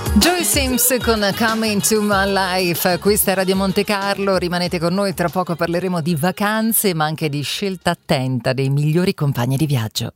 Joy Sims con Come Into My Life, questa è Radio Monte Carlo, rimanete con noi, tra poco parleremo di vacanze ma anche di scelta attenta dei migliori compagni di viaggio.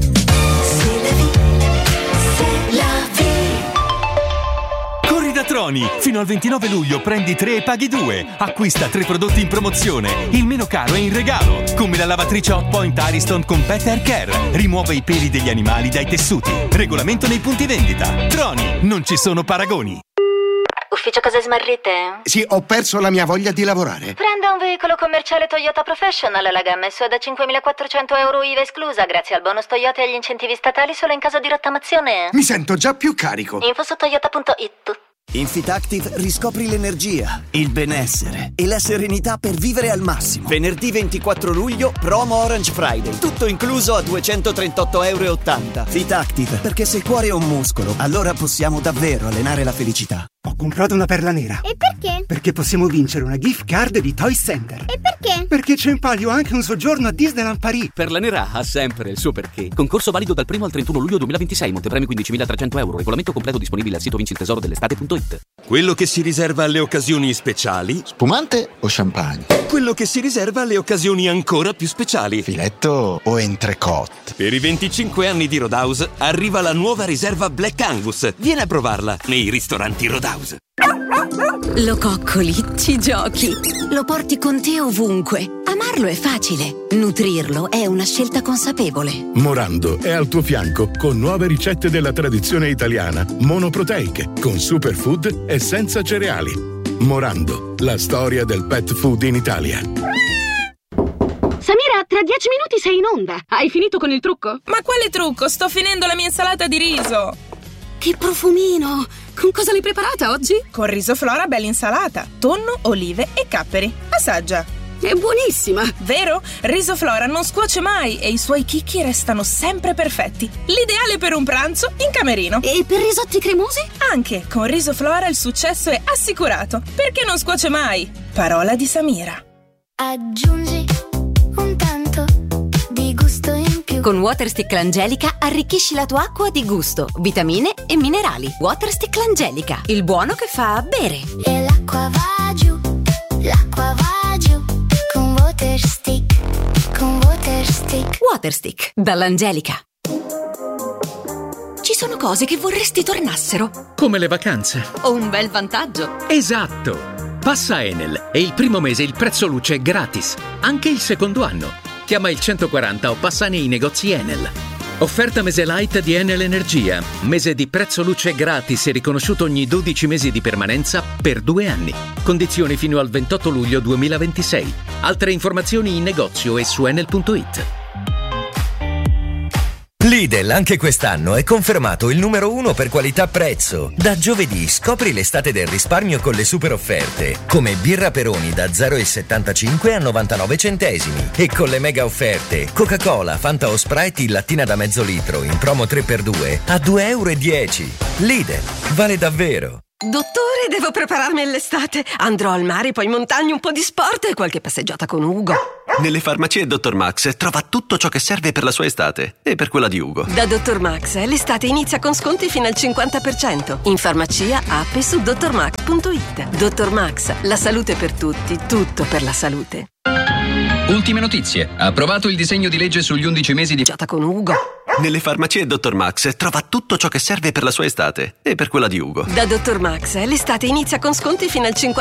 Corri da Troni! Fino al 29 luglio prendi 3 e paghi 2. Acquista 3 prodotti in promozione. Il meno caro è in regalo. Come la lavatrice Hot Point Ariston con Pet Hair Care. Rimuove i peli degli animali dai tessuti. Regolamento nei punti vendita. Troni, non ci sono paragoni. Ufficio cose smarrite? Sì, ho perso la mia voglia di lavorare. Prenda un veicolo commerciale Toyota Professional, la gamma SO da 5.400 euro IVA esclusa, grazie al bonus Toyota e agli incentivi statali solo in caso di rottamazione. Mi sento già più carico. Info su toyota.it. In FitActive riscopri l'energia, il benessere e la serenità per vivere al massimo. Venerdì 24 luglio, promo Orange Friday. Tutto incluso a €238,80. FitActive, perché se il cuore è un muscolo, allora possiamo davvero allenare la felicità. Ho comprato una perla nera. E perché? Perché possiamo vincere una gift card di Toy Center. E perché? Perché c'è in palio anche un soggiorno a Disneyland Paris. Perla nera ha sempre il suo perché. Concorso valido dal 1 al 31 luglio 2026. Montepremi 15.300 euro. Regolamento completo disponibile al sito vinciltesoro.estate.it. Quello che si riserva alle occasioni speciali. Spumante o champagne? Quello che si riserva alle occasioni ancora più speciali. Filetto o entrecôte? Per i 25 anni di Roadhouse arriva la nuova riserva Black Angus. Vieni a provarla nei ristoranti Roadhouse. Lo coccoli, ci giochi, lo porti con te ovunque. Amarlo è facile, nutrirlo è una scelta consapevole. Morando è al tuo fianco con nuove ricette della tradizione italiana, monoproteiche, con superfood e senza cereali. Morando, la storia del pet food in Italia. Samira, tra 10 minuti sei in onda. Hai finito con il trucco? Ma quale trucco? Sto finendo la mia insalata di riso. Che profumino! Con cosa l'hai preparata oggi? Con riso Flora bella insalata, tonno, olive e capperi. Assaggia. È buonissima! Vero? Riso Flora non scuoce mai e i suoi chicchi restano sempre perfetti. L'ideale per un pranzo in camerino. E per risotti cremosi? Anche con Riso Flora il successo è assicurato, perché non scuoce mai. Parola di Samira. Aggiungi un tanto di gusto in più. Con Waterstick L'Angelica arricchisci la tua acqua di gusto, vitamine e minerali. Waterstick L'Angelica, il buono che fa bere. E l'acqua va giù, l'acqua va giù. Con Waterstick, con Waterstick. Waterstick, dall'Angelica. Ci sono cose che vorresti tornassero. Come le vacanze. O un bel vantaggio. Esatto. Passa Enel e il primo mese il prezzo luce è gratis. Anche il secondo anno. Chiama il 140 o passa nei negozi Enel. Offerta mese light di Enel Energia. Mese di prezzo luce gratis e riconosciuto ogni 12 mesi di permanenza per 2 anni. Condizioni fino al 28 luglio 2026. Altre informazioni in negozio e su enel.it. Lidl anche quest'anno è confermato il numero 1 per qualità-prezzo. Da giovedì scopri l'estate del risparmio con le super offerte, come birra Peroni da 0,75 a 99 centesimi e con le mega offerte Coca-Cola, Fanta o Sprite in lattina da mezzo litro in promo 3x2 a 2,10 €. Lidl, vale davvero. Dottore, devo prepararmi all'estate. Andrò al mare, poi in montagna, un po' di sport e qualche passeggiata con Ugo. Nelle farmacie Dr. Max trova tutto ciò che serve per la sua estate e per quella di Ugo. Da Dr. Max l'estate inizia con sconti fino al 50%. In farmacia, app e su drmax.it. Dr. Max, la salute per tutti, tutto per la salute. Ultime notizie. Approvato il disegno di legge sugli 11 mesi di con Ugo. Nelle farmacie Dr. Max trova tutto ciò che serve per la sua estate e per quella di Ugo. Da Dr. Max l'estate inizia con sconti fino al 50%.